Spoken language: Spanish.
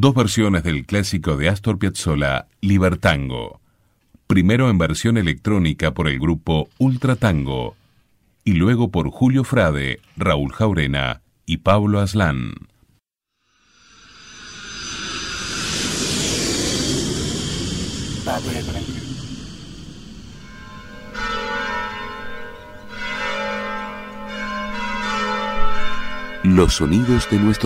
Dos versiones del clásico de Astor Piazzolla, Libertango. Primero en versión electrónica por el grupo Ultratango y luego por Julio Frade, Raúl Jaurena y Pablo Aslan. Los sonidos de nuestro